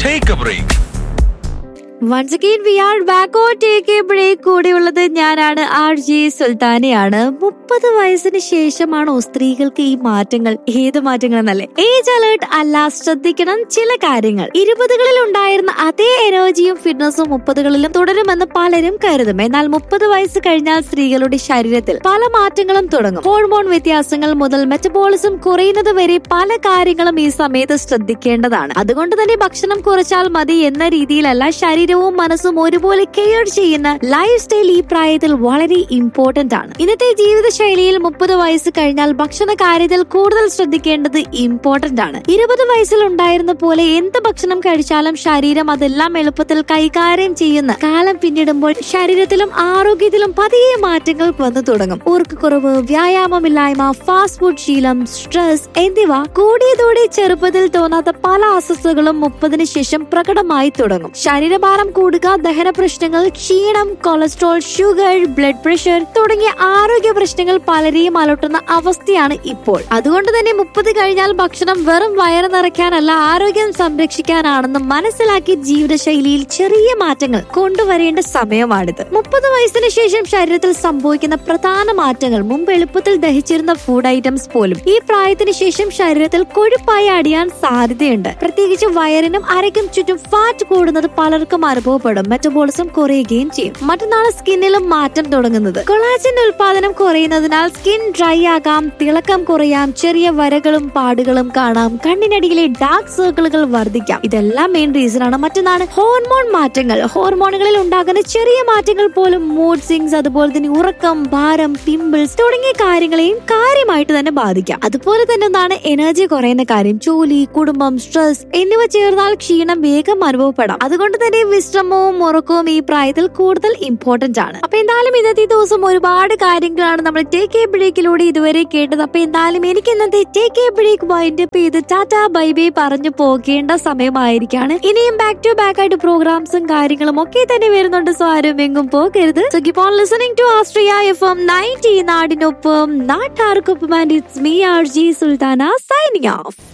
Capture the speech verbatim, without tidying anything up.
Take a break. Once again we are back on Take a Break. കൂടെയുള്ളത് ഞാനാണ് R J സുൽത്താനയാണ്. മുപ്പത് വയസ്സിന് ശേഷമാണോ സ്ത്രീകൾക്ക് ഈ മാറ്റങ്ങൾ? ഏത് മാറ്റങ്ങൾ എന്നല്ലേ? ഏജ് അലേർട്ട് അല്ല, ശ്രദ്ധിക്കണം ചില കാര്യങ്ങൾ. ഇരുപതുകളിൽ ഉണ്ടായിരുന്ന അതേ എനർജിയും ഫിറ്റ്നസും മുപ്പതുകളിലും തുടരുമെന്ന് പലരും കരുതും. എന്നാൽ മുപ്പത് വയസ്സ് കഴിഞ്ഞാൽ സ്ത്രീകളുടെ ശരീരത്തിൽ പല മാറ്റങ്ങളും തുടങ്ങും. ഹോർമോൺ വ്യത്യാസങ്ങൾ മുതൽ മെറ്റബോളിസം കുറയുന്നത് വരെ പല കാര്യങ്ങളും ഈ സമയത്ത് ശ്രദ്ധിക്കേണ്ടതാണ്. അതുകൊണ്ട് തന്നെ ഭക്ഷണം കുറച്ചാൽ മതി എന്ന രീതിയിലല്ല, ശരീരവും മനസ്സും ഒരുപോലെ കെയർ ചെയ്യുന്ന ലൈഫ് സ്റ്റൈൽ ഈ പ്രായത്തിൽ വളരെ ഇമ്പോർട്ടന്റ് ആണ്. ഇന്നത്തെ ജീവിതശൈലിയിൽ മുപ്പത് വയസ്സ് കഴിഞ്ഞാൽ ഭക്ഷണ കാര്യത്തിൽ കൂടുതൽ ശ്രദ്ധിക്കേണ്ടത് ഇമ്പോർട്ടന്റ് ആണ്. ഇരുപത് വയസ്സിൽ ഉണ്ടായിരുന്ന പോലെ എന്ത് ഭക്ഷണം കഴിച്ചാലും ശരീരം അതെല്ലാം എളുപ്പത്തിൽ കൈകാര്യം ചെയ്യുന്ന കാലം പിന്നിടുമ്പോൾ ശരീരത്തിലും ആരോഗ്യത്തിലും പതിയെ മാറ്റങ്ങൾ വന്നു തുടങ്ങും. ഊർക്കക്കുറവ്, വ്യായാമമില്ലായ്മ, ഫാസ്റ്റ് ഫുഡ് ശീലം, സ്ട്രെസ് എന്നിവ കൂടിയതോടെ ചെറുപ്പത്തിൽ തോന്നാത്ത പല അസ്വസ്ഥതകളും മുപ്പതിന് ശേഷം പ്രകടമായി തുടങ്ങും. ശരീരഭാരം കൂടുക, ദഹന പ്രശ്നങ്ങൾ, ക്ഷീണം, കൊളസ്ട്രോൾ, ഷുഗർ, ബ്ലഡ് പ്രഷർ തുടങ്ങിയ ആരോഗ്യ പ്രശ്നങ്ങൾ പലരെയും അലട്ടുന്ന അവസ്ഥയാണ് ഇപ്പോൾ. അതുകൊണ്ട് തന്നെ മുപ്പത് കഴിഞ്ഞാൽ ഭക്ഷണം വെറും വയറ് നിറയ്ക്കാനല്ല, ആരോഗ്യം സംരക്ഷിക്കാനാണെന്ന് മനസ്സിലാക്കി ജീവിതശൈലിയിൽ ചെറിയ മാറ്റങ്ങൾ കൊണ്ടുവരേണ്ട സമയമാണിത്. മുപ്പത് വയസ്സിന് ശേഷം ശരീരത്തിൽ സംഭവിക്കുന്ന പ്രധാന മാറ്റങ്ങൾ. മുമ്പ് എളുപ്പത്തിൽ ദഹിച്ചിരുന്ന ഫുഡ് ഐറ്റംസ് പോലും ഈ പ്രായത്തിന് ശേഷം ശരീരത്തിൽ കൊഴുപ്പായി അടിയാൻ സാധ്യതയുണ്ട്. പ്രത്യേകിച്ച് വയറിനും അരയ്ക്കും ചുറ്റും ഫാറ്റ് കൂടുന്നത് പലർക്കും അനുഭവപ്പെടും. മെറ്റബോളിസം കുറയുകയും ചെയ്യും. മറ്റന്നാൾ സ്കിന്നിലും മാറ്റം തുടങ്ങുന്നത്. കൊളാജൻ ഉൽപാദനം കുറയുന്നതിനാൽ സ്കിൻ ഡ്രൈ ആകാം, തിളക്കം കുറയാം, ചെറിയ വരകളും പാടുകളും കാണാം, കണ്ണിനടിയിലെ ഡാർക്ക് സർക്കിളുകൾ വർദ്ധിക്കാം. ഇതെല്ലാം മെയിൻ റീസൺ ആണ്. മറ്റൊന്നാണ് ഹോർമോൺ മാറ്റങ്ങൾ. ഹോർമോണുകളിൽ ഉണ്ടാകുന്ന ചെറിയ മാറ്റങ്ങൾ പോലും മൂഡ് സ്വിങ്സ്, അതുപോലെ തന്നെ ഉറക്കം, ഭാരം, പിമ്പിൾസ് തുടങ്ങിയ കാര്യങ്ങളെയും കാര്യമായിട്ട് തന്നെ ബാധിക്കാം. അതുപോലെ തന്നെ ഒന്നാണ് എനർജി കുറയുന്ന കാര്യം. ജോലി, കുടുംബം, സ്ട്രെസ് എന്നിവ ചേർന്നാൽ ക്ഷീണം വേഗം അനുഭവപ്പെടാം. അതുകൊണ്ട് തന്നെ വിശ്രമവും ഉറക്കവും ഈ പ്രായത്തിൽ കൂടുതൽ ഇമ്പോർട്ടന്റ് ആണ്. അപ്പൊ എന്തായാലും ഇന്നത്തെ ദിവസം ഒരുപാട് കാര്യങ്ങളാണ് നമ്മൾ ടേക്ക് എ ബ്രേക്കിലൂടെ ഇതുവരെ കേട്ടത്. അപ്പൊ എന്തായാലും എനിക്ക് ഇന്നത്തെ ടേക്ക് എ ബ്രേക്ക് വൈൻഡപ്പ് ചെയ്ത് ടാറ്റാ ബൈ ബൈ പറഞ്ഞു പോകേണ്ട സമയമായിരിക്കാണ്. ഇനിയും ബാക്ക് ടു ബാക്ക് ആയിട്ട് പ്രോഗ്രാംസും കാര്യങ്ങളും ഒക്കെ തന്നെ വരുന്നുണ്ട്. സോ ആരും എങ്ങും പോകരുത്. So keep on listening to Austria F M ninety, നാടിനൊപ്പം നാട്ടാർക്കൊപ്പം. And it's me R G Sultana signing off.